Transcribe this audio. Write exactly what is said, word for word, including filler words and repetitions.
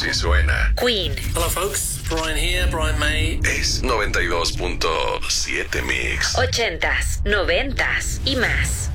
así suena. Queen. Hello folks, Brian here, Brian May. Es noventa y dos punto siete Mix. Ochentas, noventas y más.